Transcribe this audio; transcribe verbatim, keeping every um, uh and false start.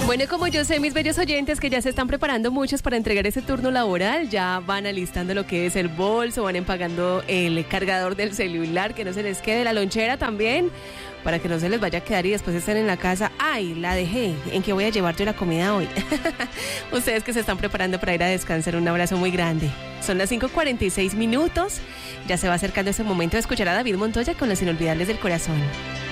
Bueno, como yo sé, mis bellos oyentes, que ya se están preparando muchos para entregar ese turno laboral, ya van alistando lo que es el bolso, van empagando el cargador del celular, que no se les quede, la lonchera también, para que no se les vaya a quedar y después estén en la casa. ¡Ay, la dejé! ¿En qué voy a llevar yo la comida hoy? Ustedes que se están preparando para ir a descansar, un abrazo muy grande. Son las cinco cuarenta y seis minutos, ya se va acercando ese momento de escuchar a David Montoya con los inolvidables del corazón.